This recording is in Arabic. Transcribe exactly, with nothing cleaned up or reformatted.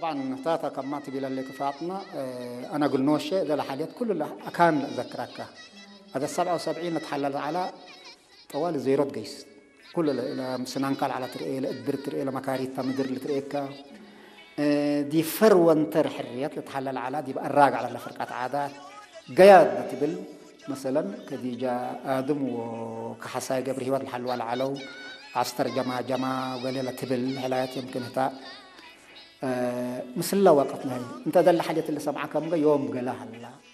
طبعا تاتا كما تبي لك فاطمة أنا قلنا شيء ذا الحاليات كل أكان ذكرك هذا السبعة وسبعين نتحلل على طوال زيروت جيس كل إلى سنان قال على ترئي إلى إدبر ترئي إلى مكاري تمدر لترئيك دي فروان تر حريات لتحلل على دي بقراق على الفرقات عادات قياد تبل مثلا كديجا آدم وكحساي قبر هوات الحل والعلو عستر جما جما وقال تبل هلايات يمكن هتا أه مثل وقت نهي انت ذا الحاجات اللي سمعك يوم قالها الله